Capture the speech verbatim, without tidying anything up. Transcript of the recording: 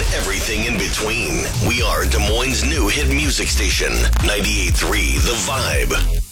everything in between. We are Des Moines' new hit music station, ninety-eight point three The Vibe.